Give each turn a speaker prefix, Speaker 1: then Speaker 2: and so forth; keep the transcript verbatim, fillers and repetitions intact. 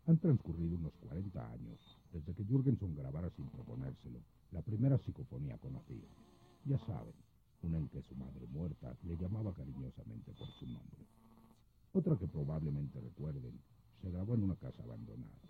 Speaker 1: Han transcurrido unos cuarenta años desde que Jürgenson grabara sin proponérselo la primera psicofonía conocida. Ya saben, una en que su madre muerta le llamaba cariñosamente por su nombre. Otra que probablemente recuerden se grabó en una casa abandonada.